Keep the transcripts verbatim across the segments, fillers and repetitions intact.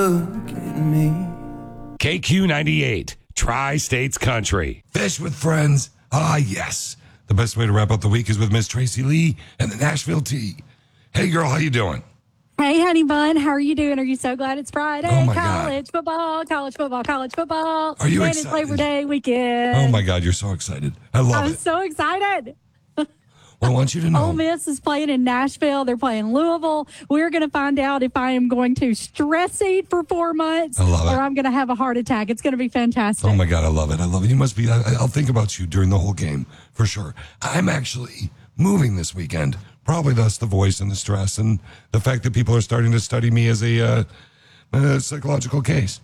look at me. K Q ninety-eight, Tri-States Country. Fish with friends. Ah, yes. The best way to wrap up the week is with Miss Tracy Lee and the Nashville Tea. Hey, girl, how you doing? Hey, honey bun, how are you doing? Are you so glad it's Friday? Oh, my college God. football, college football, college football. Are you and excited? it's Labor Day weekend. Oh, my God, you're so excited. I love I'm it. so excited. Well, I want you to know. Ole Miss is playing in Nashville. They're playing Louisville. We're going to find out if I am going to stress eat for four months I love it. or I'm going to have a heart attack. It's going to be fantastic. Oh, my God, I love it. I love it. You must be, I, I'll think about you during the whole game, for sure. I'm actually moving this weekend. Probably thus the voice and the stress and the fact that people are starting to study me as a, uh, a psychological case.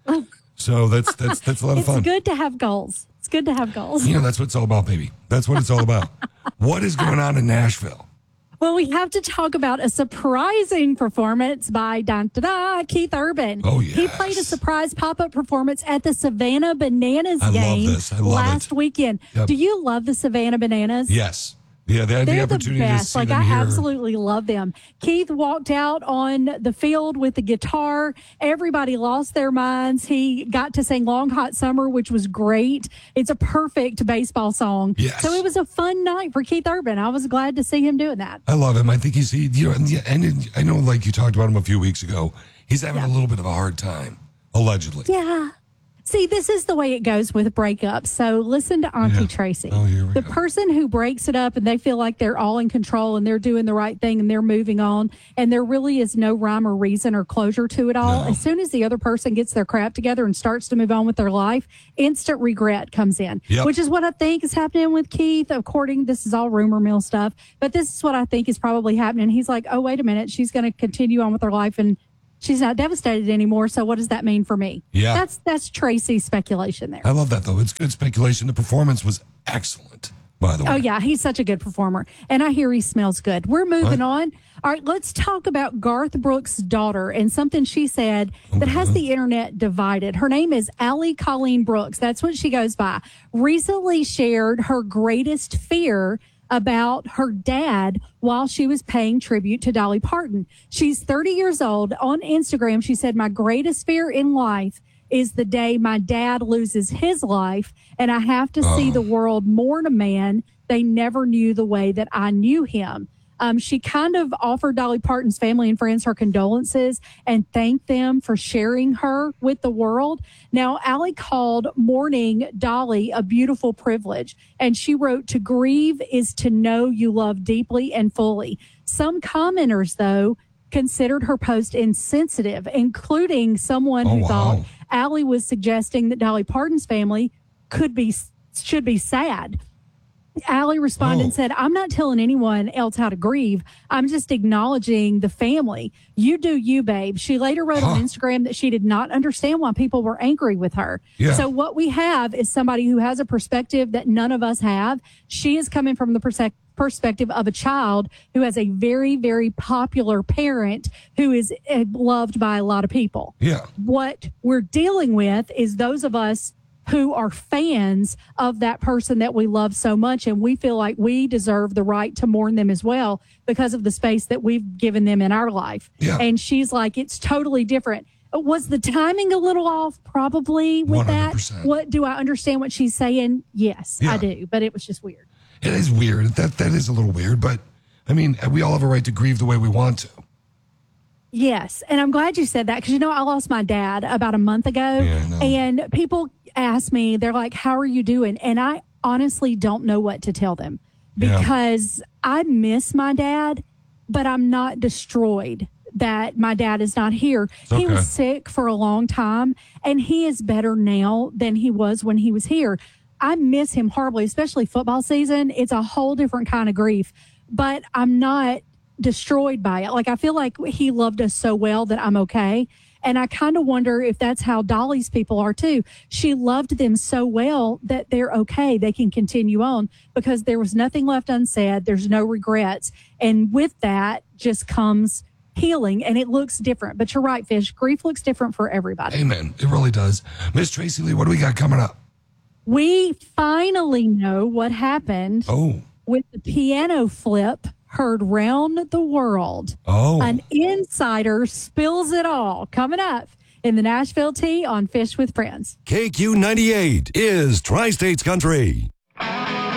So that's that's that's a lot of It's fun. good to have goals. It's good to have goals. You know, that's what it's all about, baby. That's what it's all about. What is going on in Nashville? Well, we have to talk about a surprising performance by dun, da, da, Keith Urban. Oh, He yes. played a surprise pop-up performance at the Savannah Bananas I love game this. I love last it. weekend. Yep. Do you love the Savannah Bananas? Yes. Yeah, they had They're the the opportunity to best. see Like, them I here. absolutely love them. Keith walked out on the field with the guitar. Everybody lost their minds. He got to sing Long Hot Summer, which was great. It's a perfect baseball song. Yes. So it was a fun night for Keith Urban. I was glad to see him doing that. I love him. I think he's, he, you know, and, yeah, and I know, like you talked about him a few weeks ago, he's having Yeah. a little bit of a hard time, allegedly. Yeah. See, this is the way it goes with breakups. So listen to Auntie Yeah. Tracy. Oh, here we the go. person who breaks it up and they feel like they're all in control and they're doing the right thing and they're moving on and there really is no rhyme or reason or closure to it all. No. As soon as the other person gets their crap together and starts to move on with their life, instant regret comes in, Yep. which is what I think is happening with Keith. According, this is all rumor mill stuff, but this is what I think is probably happening. He's like, oh, wait a minute. She's going to continue on with her life and she's not devastated anymore. So what does that mean for me? Yeah. That's that's Tracy's speculation there. I love that, though. It's good speculation. The performance was excellent, by the way. Oh, yeah. He's such a good performer. And I hear he smells good. We're moving What? on. All right. Let's talk about Garth Brooks' daughter and something she said that has Okay. the internet divided. Her name is Allie Colleen Brooks. That's what she goes by. Recently shared her greatest fear about her dad while she was paying tribute to Dolly Parton. She's thirty years old. On Instagram, she said, my greatest fear in life is the day my dad loses his life and I have to see the world mourn a man they never knew the way that I knew him. Um, she kind of offered Dolly Parton's family and friends her condolences and thanked them for sharing her with the world. Now, Allie called mourning Dolly a beautiful privilege, and she wrote, to grieve is to know you love deeply and fully. Some commenters, though, considered her post insensitive, including someone Oh, who wow. thought Allie was suggesting that Dolly Parton's family could be should be sad. Allie responded Oh. and said, I'm not telling anyone else how to grieve. I'm just acknowledging the family. You do you, babe. She later wrote Huh. on Instagram that she did not understand why people were angry with her. Yeah. So what we have is somebody who has a perspective that none of us have. She is coming from the perspective perspective of a child who has a very, very popular parent who is uh, loved by a lot of people. Yeah. What we're dealing with is those of us who are fans of that person that we love so much, and we feel like we deserve the right to mourn them as well because of the space that we've given them in our life. Yeah. And she's like, it's totally different. Was the timing a little off? Probably with one hundred that. percent. What do I understand what she's saying? Yes, Yeah. I do, but it was just weird. It is weird. That That is a little weird, but, I mean, we all have a right to grieve the way we want to. Yes. And I'm glad you said that because, you know, I lost my dad about a month ago. Yeah, I know. And people ask me, they're like, how are you doing? And I honestly don't know what to tell them Yeah. because I miss my dad, but I'm not destroyed that my dad is not here. He okay. was sick for a long time and he is better now than he was when he was here. I miss him horribly, especially football season. It's a whole different kind of grief, but I'm not destroyed by it. Like, I feel like he loved us so well that I'm okay. And I kind of wonder if that's how Dolly's people are too. She loved them so well that they're okay. They can continue on because there was nothing left unsaid. There's no regrets. And with that just comes healing, and it looks different. But you're right, Fish. Grief looks different for everybody. Amen. It really does. Miss Tracy Lee, what do we got coming up? We finally know what happened Oh. with the piano flip heard round the world. Oh. An insider spills it all. Coming up, in the Nashville Tea on Fish with Friends. K Q ninety-eight is Tri-States Country.